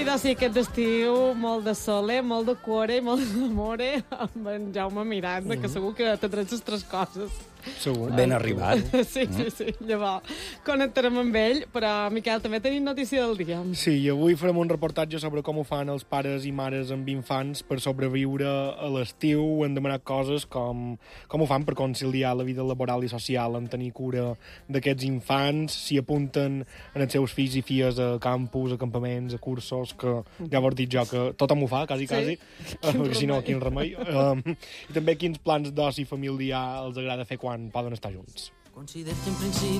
I doncs sí, aquest estiu, molt de sole, molt de cuore i molt d'amore amb en Jaume Miranda, que segur que tindràs les tres coses. Segur. Ben arribat. Sí. Llavors, connectarem amb ell, però, Miquel, també tenim notícia del dia. Sí, i avui farem un reportatge sobre com ho fan els pares i mares amb infants per sobreviure a l'estiu. Hem demanat coses com ho fan per conciliar la vida laboral i social en tenir cura d'aquests infants, si apunten en els seus fills i filles a campus, a campaments, a cursos, que ja vos dit jo que tothom ho fa, quasi, perquè si no, quin remei. I també quins plans d'oci familiar els agrada fer quan poden estar junts. Considero que en principi